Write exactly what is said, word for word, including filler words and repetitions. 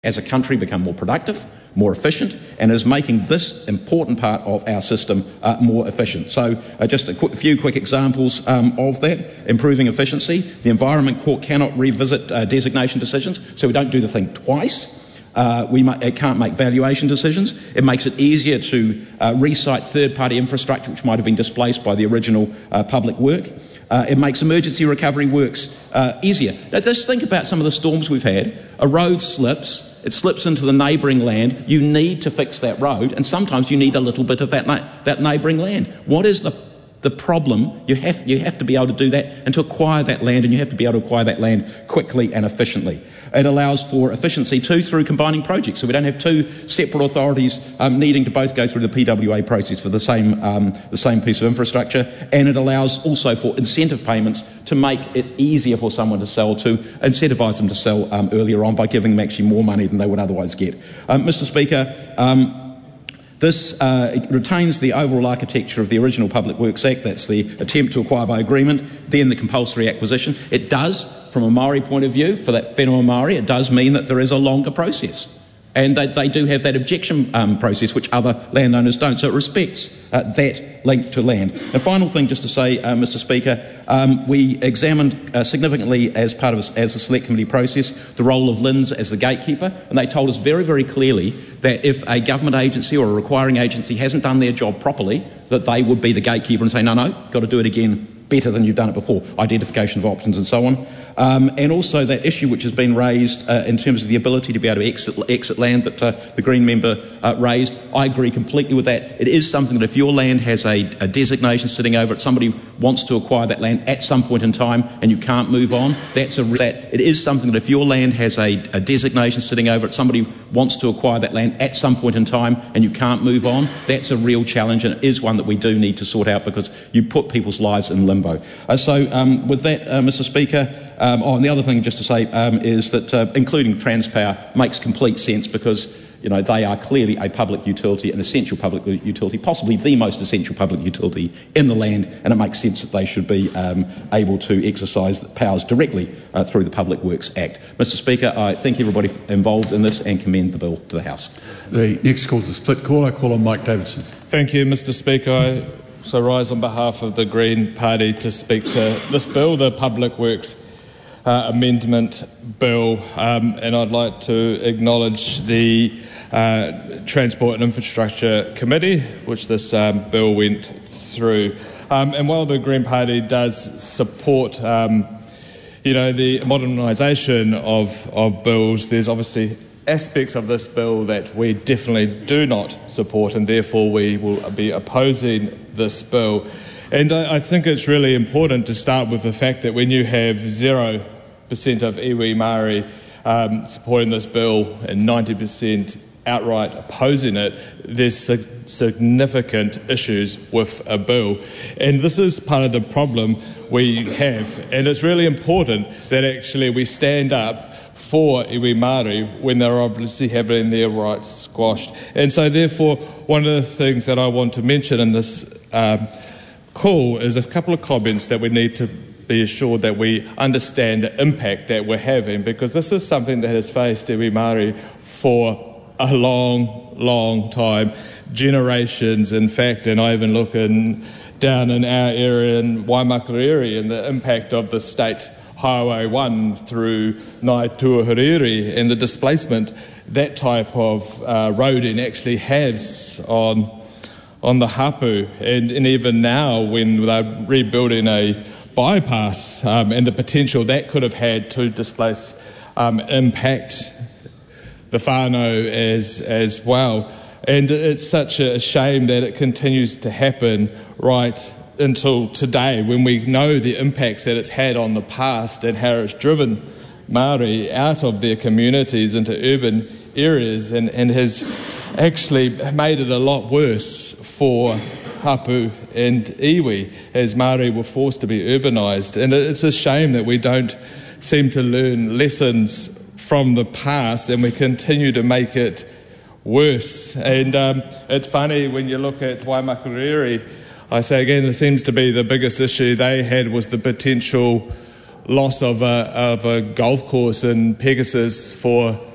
as a country become more productive, more efficient, and is making this important part of our system uh, more efficient. So uh, just a quick, few quick examples um, of that. Improving efficiency. The Environment Court cannot revisit uh, designation decisions, so we don't do the thing twice. Uh, we ma- it can't make valuation decisions. It makes it easier to uh, re-site third-party infrastructure which might have been displaced by the original uh, public work. Uh, it makes emergency recovery works uh, easier. Now, just think about some of the storms we've had. A road slips, it slips into the neighbouring land. You need to fix that road, and sometimes you need a little bit of that na- that neighbouring land. What is the the problem? You have you have to be able to do that and to acquire that land, and you have to be able to acquire that land quickly and efficiently. It allows for efficiency too through combining projects, so we don't have two separate authorities um, needing to both go through the P W A process for the same um, the same piece of infrastructure. And it allows also for incentive payments to make it easier for someone to sell, to incentivise them to sell um, earlier on by giving them actually more money than they would otherwise get. Um, Mister Speaker, um, This uh, retains the overall architecture of the original Public Works Act. That's the attempt to acquire by agreement, then the compulsory acquisition. It does, from a Māori point of view, for that whenua Māori, it does mean that there is a longer process. And they, they do have that objection um, process, which other landowners don't. So it respects uh, that length to land. The final thing, just to say, uh, Mister Speaker, um, we examined uh, significantly as part of a, as the Select Committee process the role of L I N Z as the gatekeeper, and they told us very, very clearly that if a government agency or a requiring agency hasn't done their job properly, that they would be the gatekeeper and say, no, no, got to do it again better than you've done it before, identification of options and so on. Um, and also that issue which has been raised uh, in terms of the ability to be able to exit, exit land that uh, the Green member uh, raised. I agree completely with that. It is something that if your land has a, a designation sitting over it, somebody wants to acquire that land at some point in time and you can't move on, that's a that. It is something that if your land has a, a designation sitting over it, somebody wants to acquire that land at some point in time and you can't move on, that's a real challenge, and it is one that we do need to sort out because you put people's lives in limbo. Uh, so um, with that, uh, Mister Speaker, Um, oh, and the other thing just to say um, is that uh, including Transpower makes complete sense because, you know, they are clearly a public utility, an essential public utility, possibly the most essential public utility in the land, and it makes sense that they should be um, able to exercise powers directly uh, through the Public Works Act. Mister Speaker, I thank everybody involved in this and commend the bill to the House. The next call is a split call. I call on Mike Davidson. Thank you, Mister Speaker. I so rise on behalf of the Green Party to speak to this bill, the Public Works Uh, amendment bill, um, and I'd like to acknowledge the uh, Transport and Infrastructure Committee, which this um, bill went through. Um, and while the Green Party does support, um, you know, the modernisation of, of bills, there's obviously aspects of this bill that we definitely do not support, and therefore we will be opposing this bill. And I, I think it's really important to start with the fact that when you have zero percent of iwi Māori um, supporting this bill and ninety percent outright opposing it, there's sig- significant issues with a bill. And this is part of the problem we have. And it's really important that actually we stand up for iwi Māori when they're obviously having their rights squashed. And so therefore, one of the things that I want to mention in this um, call is a couple of comments that we need to be assured that we understand the impact that we're having, because this is something that has faced iwi Māori for a long, long time, generations in fact, and I even look in, down in our area in Waimakariri and the impact of the State Highway one through Ngāi Tuahuriri and the displacement that type of uh, roading actually has on on the hapu, and, and even now when they're rebuilding a bypass um, and the potential that could have had to displace um, impact the whānau as, as well. And it's such a shame that it continues to happen right until today, when we know the impacts that it's had on the past and how it's driven Māori out of their communities into urban areas, and, and has actually made it a lot worse for hapu and iwi as Māori were forced to be urbanised. And it's a shame that we don't seem to learn lessons from the past and we continue to make it worse. And um, it's funny when you look at Waimakariri, I say again, it seems to be the biggest issue they had was the potential loss of a, of a golf course in Pegasus for